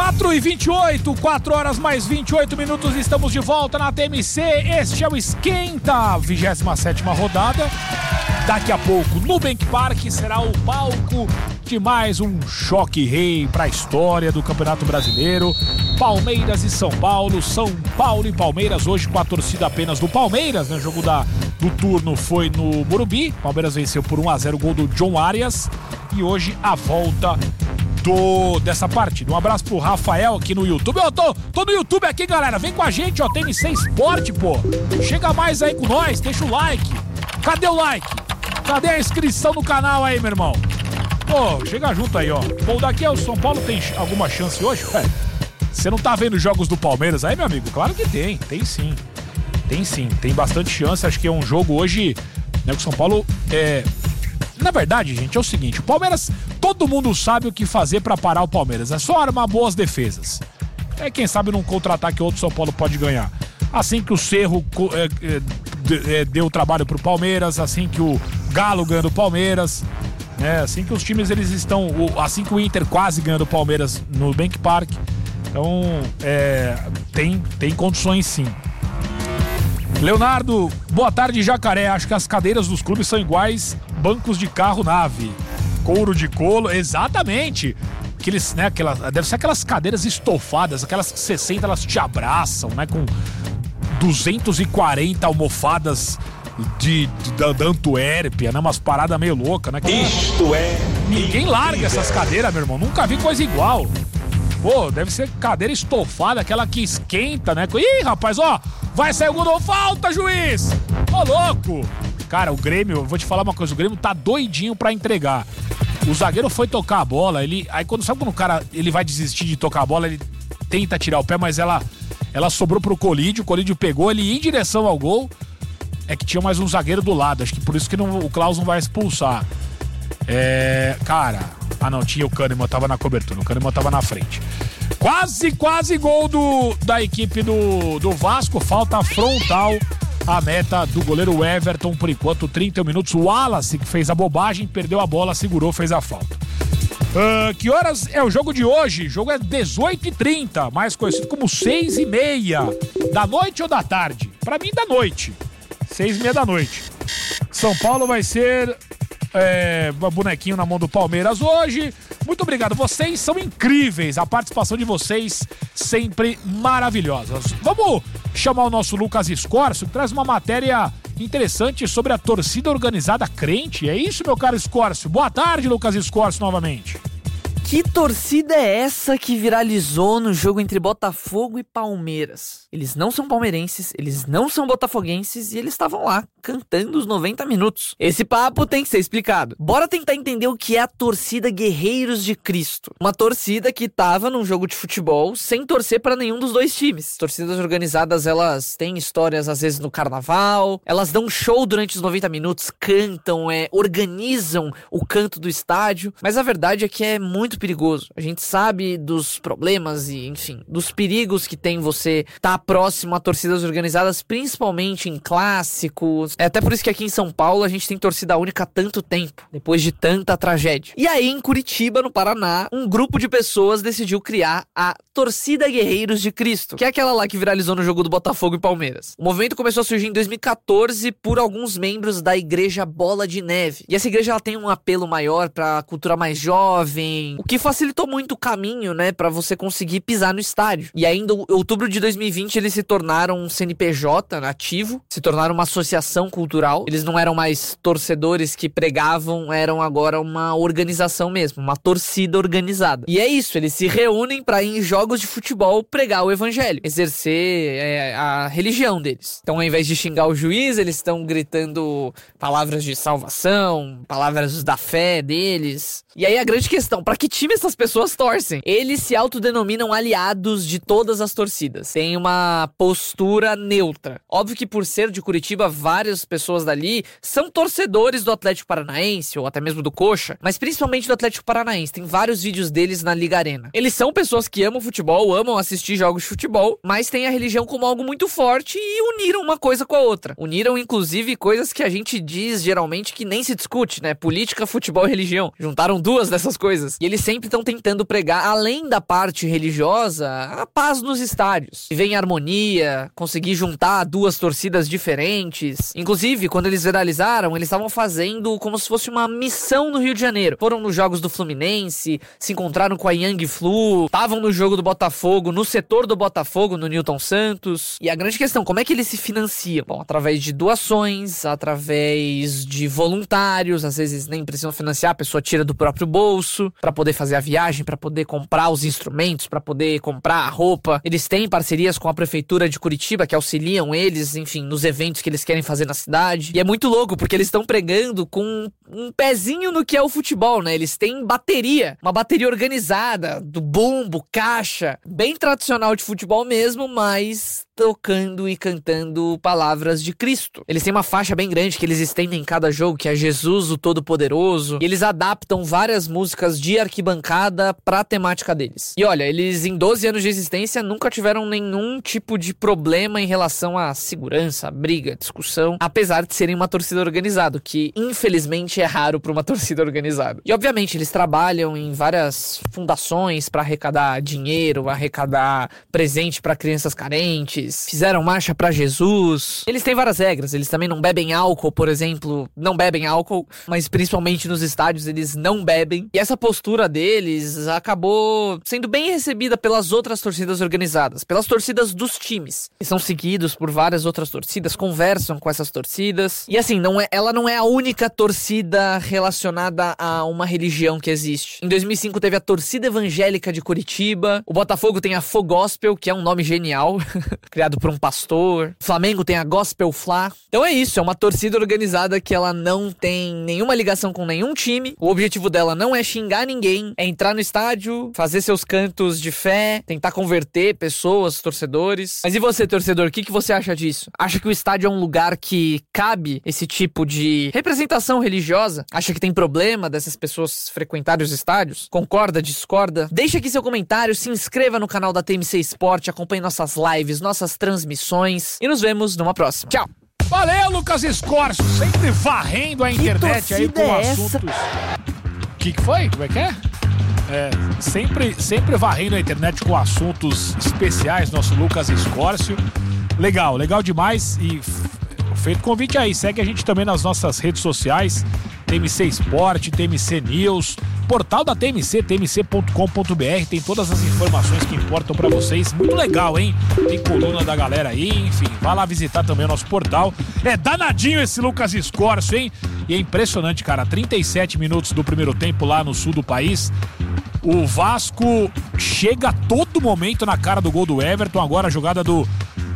4h28, 4 horas mais 28 minutos, estamos de volta na TMC. Este é o Esquenta, 27ª rodada. Daqui a pouco, Nubank Park será o palco de mais um choque rei para a história do Campeonato Brasileiro. Palmeiras e São Paulo, São Paulo e Palmeiras, hoje com a torcida apenas do Palmeiras, né? O jogo do turno foi no Morumbi. Palmeiras venceu por 1-0, gol do John Arias. E hoje a volta dessa partida. Um abraço pro Rafael aqui no YouTube. Eu tô no YouTube aqui, galera. Vem com a gente, ó. TMC Esporte, pô. Chega mais aí com nós, deixa o like. Cadê o like? Cadê a inscrição no canal aí, meu irmão? Pô, chega junto aí, ó. Bom, daqui é o São Paulo, tem alguma chance hoje? Você não tá vendo os jogos do Palmeiras aí, meu amigo? Claro que tem sim. Tem bastante chance. Acho que é um jogo hoje, né, que o São Paulo Na verdade, gente, é o seguinte, o Palmeiras, todo mundo sabe o que fazer pra parar o Palmeiras, é só armar boas defesas. Quem sabe num contra-ataque outro São Paulo pode ganhar. Assim que o Cerro deu trabalho pro Palmeiras, assim que o Galo ganha do Palmeiras, né? Assim que os times eles estão, assim que o Inter quase ganha do Palmeiras no Nubank Park. Então, tem condições sim. Leonardo, boa tarde, Jacaré. Acho que as cadeiras dos clubes são iguais bancos de carro nave. Couro de colo, exatamente. Aqueles, né, deve ser aquelas cadeiras estofadas, aquelas que você senta, elas te abraçam, né? Com 240 almofadas da Antuérpia, né? Umas paradas meio loucas, né? Isto é... Ninguém larga essas cadeiras, meu irmão. Nunca vi coisa igual. Pô, deve ser cadeira estofada, aquela que esquenta, né? Ih, rapaz, ó, vai sair o gol, falta, juiz! Ô, louco! Cara, o Grêmio, eu vou te falar uma coisa, o Grêmio tá doidinho pra entregar. O zagueiro foi tocar a bola, aí quando o cara ele vai desistir de tocar a bola, ele tenta tirar o pé, mas ela sobrou pro Colídio, o Colídio pegou, ele ia em direção ao gol, é que tinha mais um zagueiro do lado, acho que por isso que o Klaus não vai expulsar. Cara, não, tinha o Kahneman, tava na cobertura, o Kahneman tava na frente. Quase gol da equipe do Vasco, falta frontal a meta do goleiro Everton, por enquanto 31 minutos, o Wallace que fez a bobagem, perdeu a bola, segurou, fez a falta. Que horas é o jogo de hoje? O jogo é 18h30, mais conhecido como 6h30, da noite ou da tarde? Pra mim, da noite, 6h30 da noite. São Paulo vai ser... bonequinho na mão do Palmeiras hoje. Muito obrigado, vocês são incríveis. A participação de vocês sempre maravilhosa. Vamos chamar o nosso Lucas Escorcio, que traz uma matéria interessante sobre a torcida organizada crente. É isso, meu caro Escorcio? Boa tarde, Lucas Escorcio, novamente. Que torcida é essa que viralizou no jogo entre Botafogo e Palmeiras? Eles não são palmeirenses, eles não são botafoguenses e eles estavam lá, cantando os 90 minutos. Esse papo tem que ser explicado. Bora tentar entender o que é a torcida Guerreiros de Cristo. Uma torcida que tava num jogo de futebol sem torcer pra nenhum dos dois times. Torcidas organizadas, elas têm histórias às vezes no carnaval, elas dão show durante os 90 minutos, cantam, organizam o canto do estádio, mas a verdade é que é muito perigoso. A gente sabe dos problemas e, enfim, dos perigos que tem você estar próximo a torcidas organizadas, principalmente em clássicos. É até por isso que aqui em São Paulo a gente tem torcida única há tanto tempo, depois de tanta tragédia. E aí, em Curitiba, no Paraná, um grupo de pessoas decidiu criar a Torcida Guerreiros de Cristo, que é aquela lá que viralizou no jogo do Botafogo e Palmeiras. O movimento começou a surgir em 2014 por alguns membros da Igreja Bola de Neve. E essa igreja ela tem um apelo maior pra cultura mais jovem, o que facilitou muito o caminho, né, pra você conseguir pisar no estádio. E ainda em outubro de 2020 eles se tornaram um CNPJ ativo, se tornaram uma associação cultural. Eles não eram mais torcedores que pregavam, eram agora uma organização mesmo, uma torcida organizada. E é isso, eles se reúnem pra ir em jogos de futebol pregar o evangelho, exercer a religião deles. Então, ao invés de xingar o juiz, eles estão gritando palavras de salvação, palavras da fé deles. E aí a grande questão, pra que time essas pessoas torcem? Eles se autodenominam aliados de todas as torcidas. Tem uma postura neutra. Óbvio que por ser de Curitiba, várias pessoas dali são torcedores do Atlético Paranaense, ou até mesmo do Coxa, mas principalmente do Atlético Paranaense. Tem vários vídeos deles na Liga Arena. Eles são pessoas que amam futebol, amam assistir jogos de futebol, mas têm a religião como algo muito forte e uniram uma coisa com a outra. Uniram, inclusive, coisas que a gente diz geralmente que nem se discute, né? Política, futebol e religião. Juntaram duas dessas coisas. E eles sempre estão tentando pregar, além da parte religiosa, a paz nos estádios. Viver em harmonia, conseguir juntar duas torcidas diferentes. Inclusive, quando eles viralizaram, eles estavam fazendo como se fosse uma missão no Rio de Janeiro. Foram nos jogos do Fluminense, se encontraram com a Young Flu, estavam no jogo do Botafogo, no setor do Botafogo, no Newton Santos. E a grande questão, como é que eles se financiam? Bom, através de doações, através de voluntários, às vezes nem precisam financiar, a pessoa tira do próprio bolso pra poder fazer a viagem, pra poder comprar os instrumentos, pra poder comprar a roupa. Eles têm parcerias com a prefeitura de Curitiba que auxiliam eles, enfim, nos eventos que eles querem fazer na cidade. E é muito louco, porque eles estão pregando com um pezinho no que é o futebol, né? Eles têm bateria, uma bateria organizada, do bumbo, caixa, bem tradicional de futebol mesmo, mas tocando e cantando palavras de Cristo. Eles têm uma faixa bem grande que eles estendem em cada jogo, que é Jesus, o Todo-Poderoso. E eles adaptam várias músicas de arquibancada pra temática deles. E olha, eles em 12 anos de existência nunca tiveram nenhum tipo de problema em relação à segurança, briga, discussão, apesar de serem uma torcida organizada, que infelizmente é raro pra uma torcida organizada. E obviamente eles trabalham em várias fundações pra arrecadar dinheiro, arrecadar presente pra crianças carentes, fizeram marcha pra Jesus. Eles têm várias regras, eles também não bebem álcool, por exemplo, não bebem álcool, mas principalmente nos estádios eles não bebem. E essa postura deles acabou sendo bem recebida pelas outras torcidas organizadas, pelas torcidas dos times, que são seguidos por várias outras torcidas, conversam com essas torcidas. E assim, ela não é a única torcida relacionada a uma religião que existe. Em 2005 teve a Torcida Evangélica de Curitiba, o Botafogo tem a Fogospel, que é um nome genial, criado por um pastor. O Flamengo tem a Gospel Fla. Então é isso, é uma torcida organizada que ela não tem nenhuma ligação com nenhum time. O objetivo dela não é xingar ninguém, é entrar no estádio, fazer seus cantos de fé, tentar converter pessoas, torcedores. Mas e você, torcedor, o que você acha disso? Acha que o estádio é um lugar que cabe esse tipo de representação religiosa? Acha que tem problema dessas pessoas frequentarem os estádios? Concorda, discorda? Deixa aqui seu comentário, se inscreva no canal da TMC Sport, acompanhe nossas lives, nossas transmissões e nos vemos numa próxima. Tchau! Valeu, Lucas Escorcio, sempre varrendo a internet aí com assuntos... O que foi? Como é que é? Sempre varrendo a internet com assuntos especiais, nosso Lucas Escorcio. Legal demais. E feito convite aí, segue a gente também nas nossas redes sociais, TMC Sport, TMC News, portal da TMC, tmc.com.br, tem todas as informações que importam pra vocês. Muito legal, hein? Tem coluna da galera aí, enfim, vai lá visitar também o nosso portal. É danadinho esse Lucas Escorcio, hein? E é impressionante, cara, 37 minutos do primeiro tempo lá no sul do país. O Vasco chega a todo momento na cara do gol do Everton, agora a jogada do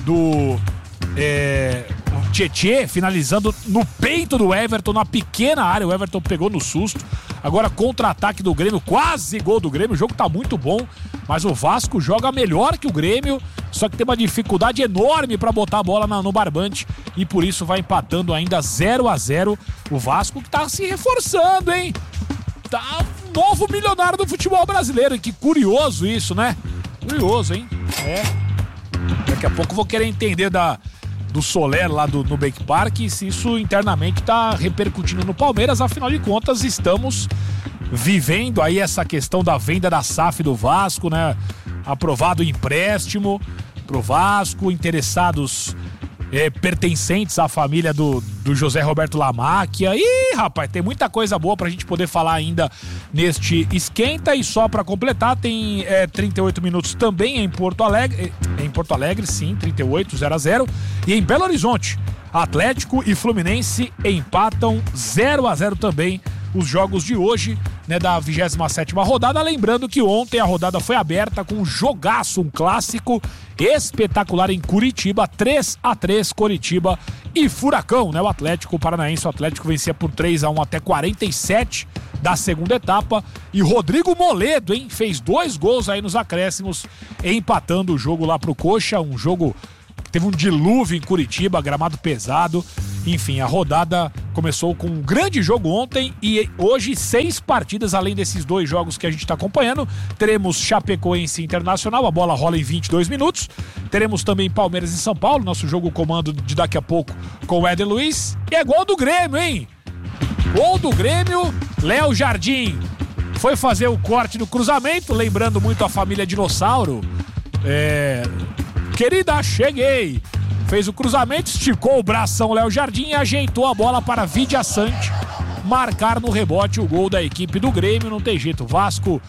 Tietê finalizando no peito do Everton, na pequena área, o Everton pegou no susto. Agora contra-ataque do Grêmio, quase gol do Grêmio, o jogo tá muito bom, mas o Vasco joga melhor que o Grêmio, só que tem uma dificuldade enorme pra botar a bola no barbante e por isso vai empatando ainda 0-0. O Vasco que tá se reforçando, hein? Tá um novo milionário do futebol brasileiro, e que curioso isso, né? Curioso, hein? Daqui a pouco eu vou querer entender do Soler lá no Bank Park, se isso internamente tá repercutindo no Palmeiras. Afinal de contas, estamos vivendo aí essa questão da venda da SAF do Vasco, né? Aprovado o empréstimo pro Vasco, interessados pertencentes à família do José Roberto Lamáquia. Ih, rapaz, tem muita coisa boa pra gente poder falar ainda neste esquenta. E só pra completar, tem 38 minutos também em Porto Alegre. Em Porto Alegre, sim, 38, 0-0. E em Belo Horizonte, Atlético e Fluminense empatam 0-0 também. Os jogos de hoje, né, da 27ª rodada. Lembrando que ontem a rodada foi aberta com um jogaço, um clássico espetacular em Curitiba, 3-3 Curitiba e Furacão, né? O Atlético Paranaense, o Atlético vencia por 3-1 até 47 da segunda etapa. E Rodrigo Moledo, hein, fez 2 gols aí nos acréscimos, empatando o jogo lá pro Coxa, um jogo que teve um dilúvio em Curitiba, gramado pesado. Enfim, a rodada começou com um grande jogo ontem e hoje 6 partidas, além desses 2 jogos que a gente está acompanhando. Teremos Chapecoense Internacional, a bola rola em 22 minutos. Teremos também Palmeiras e São Paulo, nosso jogo comando de daqui a pouco com o Éder Luiz. E é gol do Grêmio, hein? Gol do Grêmio, Léo Jardim foi fazer o corte do cruzamento, lembrando muito a família Dinossauro. Querida, cheguei. Fez o cruzamento, esticou o bração Léo Jardim e ajeitou a bola para Vidia Sante marcar no rebote o gol da equipe do Grêmio. Não tem jeito, o Vasco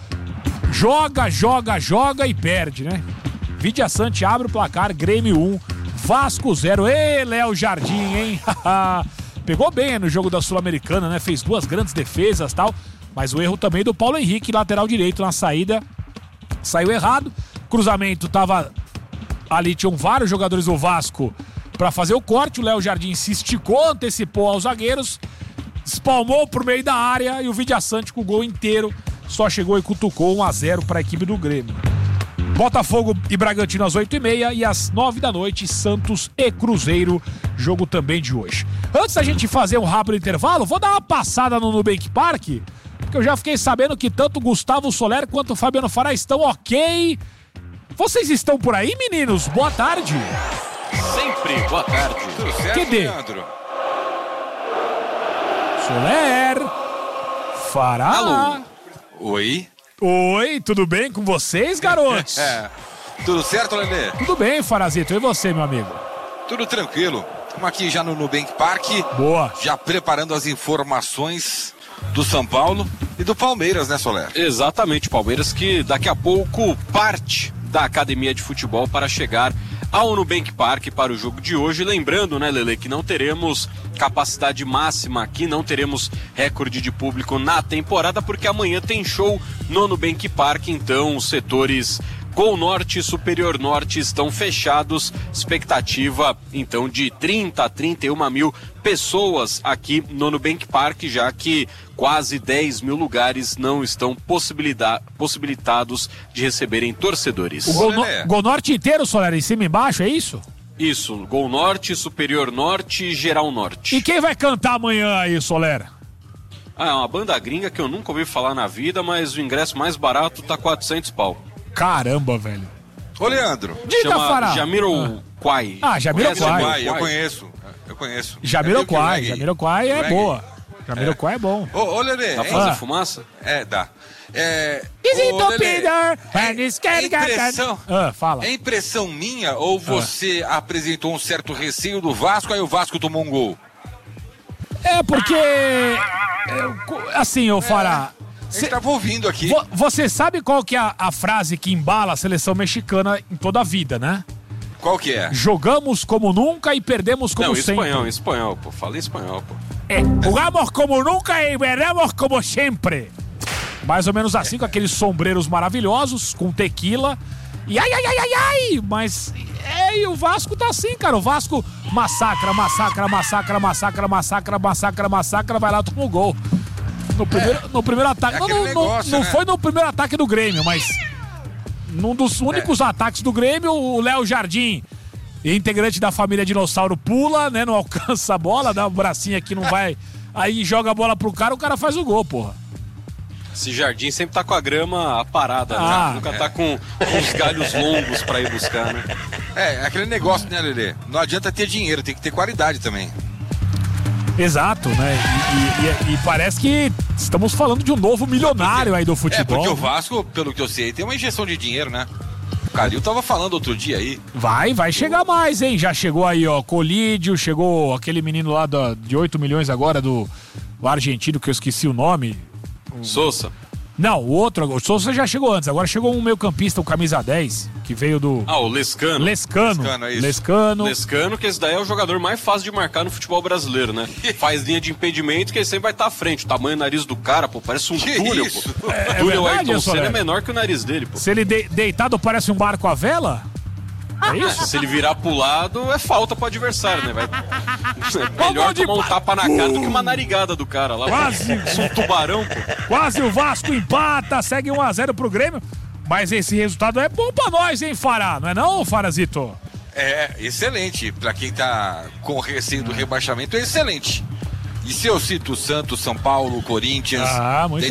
joga e perde, né? Vidia Sante abre o placar, Grêmio 1, Vasco 0. Ê, Léo Jardim, hein? Pegou bem no jogo da Sul-Americana, né? Fez 2 grandes defesas e tal, mas o erro também do Paulo Henrique, lateral direito na saída, saiu errado. Cruzamento tava ali, tinham vários jogadores do Vasco para fazer o corte. O Léo Jardim se esticou, antecipou aos zagueiros, espalmou pro meio da área e o Vidia Sante com o gol inteiro só chegou e cutucou 1-0 para a equipe do Grêmio. Botafogo e Bragantino às 8h30 e às 9 da noite Santos e Cruzeiro, jogo também de hoje. Antes da gente fazer um rápido intervalo, vou dar uma passada no Nubank Park, porque eu já fiquei sabendo que tanto Gustavo Soler quanto o Fabiano Fará estão ok. Vocês estão por aí, meninos? Boa tarde. Sempre boa tarde. Tudo certo, Que dê? Leandro? Soler, Fará. Alô? Oi? Oi, tudo bem com vocês, garotos? Tudo certo, Lelê? Tudo bem, Farazito. E você, meu amigo? Tudo tranquilo. Estamos aqui já no Nubank Park. Boa. Já preparando as informações do São Paulo e do Palmeiras, né, Soler? Exatamente, Palmeiras que daqui a pouco parte da academia de futebol para chegar ao Nubank Park para o jogo de hoje. Lembrando, né, Lelê, que não teremos capacidade máxima aqui, não teremos recorde de público na temporada, porque amanhã tem show no Nubank Park, então os setores Gol Norte e Superior Norte estão fechados, expectativa então de 30 a 31 mil pessoas aqui no Nubank Park, já que quase 10 mil lugares não estão possibilitados de receberem torcedores. O Gol Norte inteiro, Soler, em cima e embaixo, é isso? Isso, Gol Norte, Superior Norte e Geral Norte. E quem vai cantar amanhã aí, Soler? É uma banda gringa que eu nunca ouvi falar na vida, mas o ingresso mais barato tá 400 pau. Caramba, velho. Ô, Leandro. Diga, Fará. Jamiroquai. Jamiroquai. Eu conheço. Jamiroquai é boa. Jamiroquai é bom. Ô, Lelê. Dá pra fazer fumaça? Dá. Fala. É impressão minha ou você apresentou um certo receio do Vasco, aí o Vasco tomou um gol? É porque... assim, ô Fará... Você estava ouvindo aqui. Você sabe qual que é a frase que embala a seleção mexicana em toda a vida, né? Qual que é? Jogamos como nunca e perdemos como sempre. Não, espanhol, pô. Fala espanhol, pô. Jogamos como nunca e perdemos como sempre. Mais ou menos assim, com aqueles sombreros maravilhosos, com tequila. E ai. Mas, e o Vasco tá assim, cara. O Vasco massacra, vai lá, toma o gol. No primeiro ataque. Não foi no primeiro ataque do Grêmio, mas num dos únicos ataques do Grêmio, o Léo Jardim, integrante da família Dinossauro, pula, né? Não alcança a bola, dá um bracinho aqui, não vai. Aí joga a bola pro cara, o cara faz o gol, porra. Esse Jardim sempre tá com a grama parada, né? Nunca tá com uns galhos longos pra ir buscar, né? Aquele negócio, né, Lelê? Não adianta ter dinheiro, tem que ter qualidade também. Exato, né? E parece que estamos falando de um novo milionário aí do futebol. Porque o Vasco, pelo que eu sei, tem uma injeção de dinheiro, né? O Calil tava falando outro dia aí. Vai chegar mais, hein? Já chegou aí, ó, Colídio, chegou aquele menino lá de 8 milhões agora do argentino, que eu esqueci o nome. Sousa. Não, o Sousa já chegou antes. Agora chegou um meio-campista, o camisa 10, que veio do... o Lescano. É isso. Lescano, que esse daí é o jogador mais fácil de marcar no futebol brasileiro, né? Faz linha de impedimento que ele sempre vai estar à frente. O tamanho do nariz do cara, pô, parece um túnel, pô. O túnel Ayrton Senna é menor que o nariz dele, pô. Se ele deitado parece um barco à vela... É isso? Se ele virar pro lado, é falta pro adversário, né? Melhor tomar um tapa na cara do que uma narigada do cara lá. Quase. Um tubarão, pô. Quase o Vasco empata, segue 1-0 pro Grêmio. Mas esse resultado é bom pra nós, hein, Fará? Não é não, Farazito? Excelente. Pra quem tá com receio do rebaixamento, é excelente. E se eu cito Santos, São Paulo, Corinthians... muito